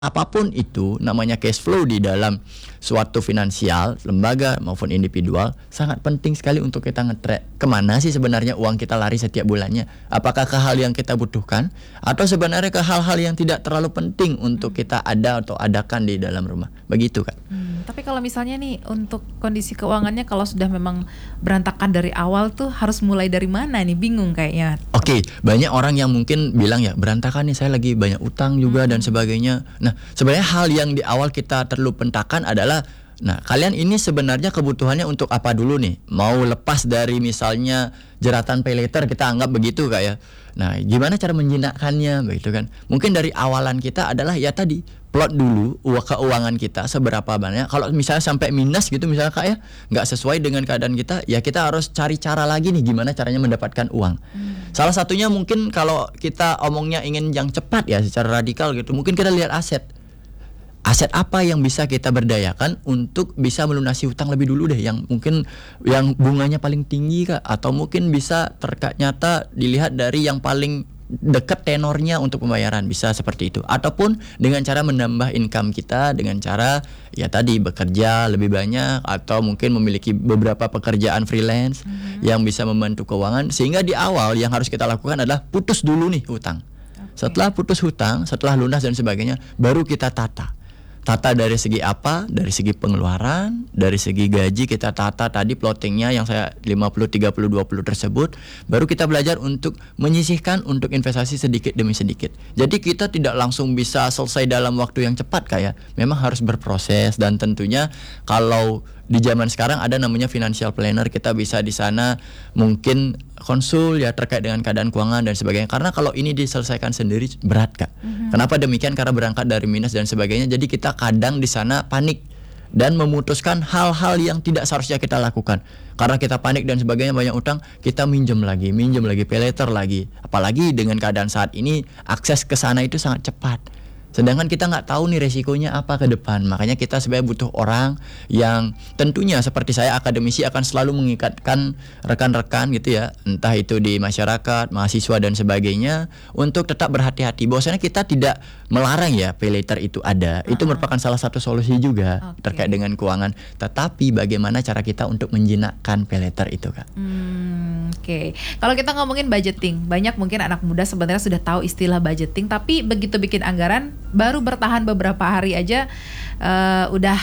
apapun itu namanya cash flow di dalam suatu finansial, lembaga maupun individual, sangat penting sekali untuk kita nge-track kemana sih sebenarnya uang kita lari setiap bulannya. Apakah ke hal yang kita butuhkan atau sebenarnya ke hal-hal yang tidak terlalu penting untuk kita ada atau adakan di dalam rumah. Begitu kan. Tapi kalau misalnya nih untuk kondisi keuangannya kalau sudah memang berantakan dari awal tuh harus mulai dari mana nih? Bingung kayaknya. Oke, banyak orang yang mungkin bilang ya berantakan nih, saya lagi banyak utang juga dan sebagainya. Nah, sebenarnya hal yang di awal kita perlu petakan adalah, nah kalian ini sebenarnya kebutuhannya untuk apa dulu nih? Mau lepas dari misalnya jeratan pay later, kita anggap begitu Kak ya. Nah, gimana cara menjinakkannya begitu kan? Mungkin dari awalan kita adalah ya tadi plot dulu keuangan kita seberapa banyak. Kalau misalnya sampai minus gitu misalnya Kak ya, nggak sesuai dengan keadaan kita, ya kita harus cari cara lagi nih gimana caranya mendapatkan uang. Salah satunya mungkin kalau kita omongnya ingin yang cepat ya secara radikal gitu, mungkin kita lihat aset. Aset apa yang bisa kita berdayakan untuk bisa melunasi hutang lebih dulu deh, yang mungkin yang bunganya paling tinggi Kak, atau mungkin bisa ternyata dilihat dari yang paling dekat tenornya untuk pembayaran, bisa seperti itu. Ataupun dengan cara menambah income kita dengan cara ya tadi bekerja lebih banyak, atau mungkin memiliki beberapa pekerjaan freelance yang bisa membantu keuangan, sehingga di awal yang harus kita lakukan adalah putus dulu nih hutang. Setelah putus hutang, setelah lunas dan sebagainya, baru kita tata dari segi apa? Dari segi pengeluaran, dari segi gaji kita tata tadi plottingnya yang saya 50, 30, 20 tersebut. Baru kita belajar untuk menyisihkan untuk investasi sedikit demi sedikit. Jadi kita tidak langsung bisa selesai dalam waktu yang cepat kayak. Memang harus berproses, dan tentunya kalau di zaman sekarang ada namanya financial planner, kita bisa di sana mungkin konsul ya terkait dengan keadaan keuangan dan sebagainya. Karena kalau ini diselesaikan sendiri berat Kak. Kenapa demikian? Karena berangkat dari minus dan sebagainya. Jadi kita kadang di sana panik dan memutuskan hal-hal yang tidak seharusnya kita lakukan. Karena kita panik dan sebagainya, banyak utang, kita minjem lagi, pay later lagi. Apalagi dengan keadaan saat ini akses ke sana itu sangat cepat. Sedangkan kita nggak tahu nih resikonya apa ke depan. Makanya kita sebenarnya butuh orang yang tentunya seperti saya akademisi akan selalu mengikatkan rekan-rekan gitu ya, entah itu di masyarakat, mahasiswa dan sebagainya, untuk tetap berhati-hati. Bahwasanya kita tidak melarang ya pay later itu ada. Itu merupakan salah satu solusi juga terkait dengan keuangan. Tetapi bagaimana cara kita untuk menjinakkan pay later itu Kak? Oke. Kalau kita ngomongin budgeting, banyak mungkin anak muda sebenarnya sudah tahu istilah budgeting, tapi begitu bikin anggaran baru bertahan beberapa hari aja udah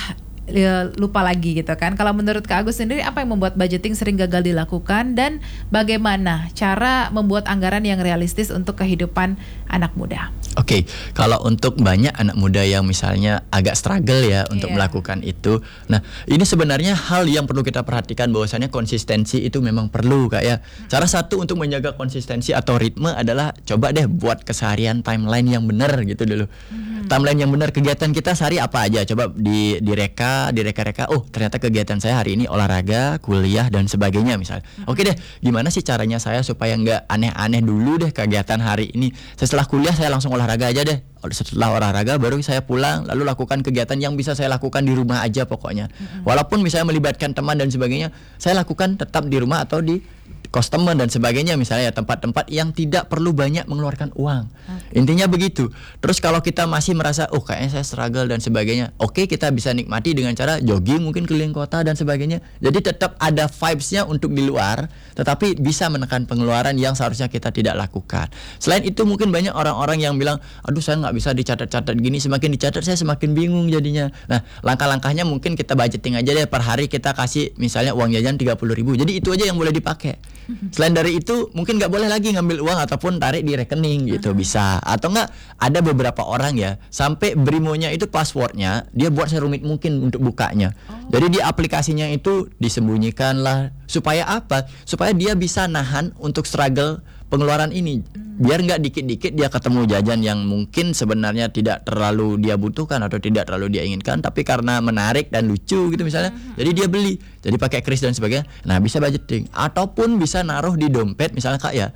lupa lagi gitu kan. Kalau menurut Kak Agus sendiri, apa yang membuat budgeting sering gagal dilakukan, dan bagaimana cara membuat anggaran yang realistis untuk kehidupan anak muda? Oke, kalau untuk banyak anak muda yang misalnya agak struggle ya untuk melakukan itu. Nah, ini sebenarnya hal yang perlu kita perhatikan, bahwasanya konsistensi itu memang perlu Kak ya. Cara satu untuk menjaga konsistensi atau ritme adalah coba deh buat keseharian timeline yang benar gitu dulu. Timeline yang benar, kegiatan kita sehari apa aja, coba direka. Oh, ternyata kegiatan saya hari ini olahraga, kuliah dan sebagainya misalnya. Oke deh, gimana sih caranya saya supaya nggak aneh-aneh dulu deh kegiatan hari ini. Setelah kuliah saya langsung olahraga aja deh. Setelah olahraga baru saya pulang, lalu lakukan kegiatan yang bisa saya lakukan di rumah aja pokoknya. Walaupun misalnya melibatkan teman dan sebagainya, saya lakukan tetap di rumah atau di kos teman dan sebagainya, misalnya ya tempat-tempat yang tidak perlu banyak mengeluarkan uang. Intinya begitu. Terus kalau kita masih merasa kayaknya saya struggle dan sebagainya, oke, kita bisa nikmati dengan cara jogging mungkin keliling kota dan sebagainya. Jadi tetap ada vibes-nya untuk di luar, tetapi bisa menekan pengeluaran yang seharusnya kita tidak lakukan. Selain itu mungkin banyak orang-orang yang bilang, aduh saya nggak bisa dicatat-catat gini, semakin dicatat saya semakin bingung jadinya. Nah, langkah-langkahnya mungkin kita budgeting aja deh, per hari kita kasih misalnya uang jajan 30.000. Jadi itu aja yang boleh dipakai. Selain dari itu mungkin nggak boleh lagi ngambil uang ataupun tarik di rekening gitu, bisa. Atau nggak, ada beberapa orang ya sampai Brimonya itu passwordnya dia buat serumit mungkin untuk bukanya. Jadi di aplikasinya itu disembunyikan lah. Supaya apa? Supaya dia bisa nahan untuk struggle pengeluaran ini, biar nggak dikit-dikit dia ketemu jajan yang mungkin sebenarnya tidak terlalu dia butuhkan atau tidak terlalu dia inginkan, tapi karena menarik dan lucu gitu misalnya, jadi dia beli, jadi pakai kris dan sebagainya. Nah, bisa budgeting ataupun bisa naruh di dompet misalnya Kak ya.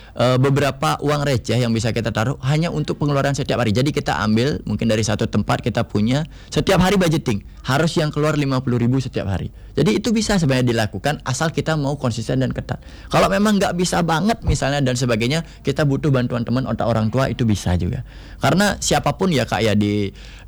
beberapa uang receh yang bisa kita taruh hanya untuk pengeluaran setiap hari. Jadi kita ambil mungkin dari satu tempat kita punya setiap hari budgeting harus yang keluar 50.000 setiap hari. Jadi itu bisa sebenarnya dilakukan asal kita mau konsisten dan ketat. Kalau memang nggak bisa banget misalnya dan sebagainya, kita butuh bantuan teman atau orang tua, itu bisa juga. Karena siapapun ya Kak ya, di